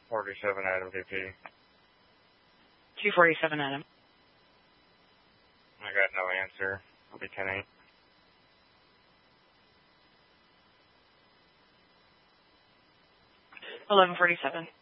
47 Adam VP. 247 Adam. I got no answer. I'll be 10-8. 1147.